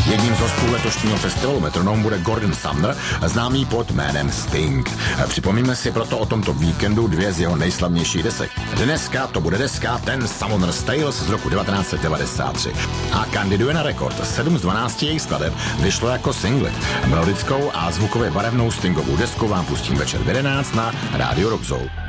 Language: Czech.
Jedním z hostů letošního festivalu Metronome bude Gordon Sumner, známý pod jménem Sting. Připomíme si proto o tomto víkendu dvě z jeho nejslavnějších desek. Dneska to bude deska Ten Summoner's Tales z roku 1993 a kandiduje na rekord. 7 z 12 jejich skladeb vyšlo jako singly. Melodickou a zvukově barevnou Stingovou desku vám pustím večer v 11 na Rádio Rock Zone.